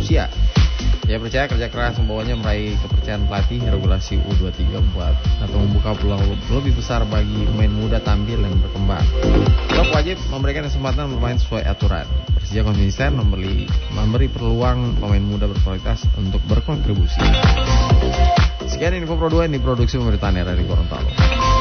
usia. Ia percaya kerja keras membawanya meraih kepercayaan pelatih, regulasi U23 membuat atau membuka peluang lebih besar bagi pemain muda tampil dan berkembang. Klub wajib memberikan kesempatan bermain sesuai aturan. Persija konsisten memberi peluang pemain muda berkualitas untuk berkontribusi. Sekian info Pro 2 yang diproduksi pemerintahan daerah di Gorontalo.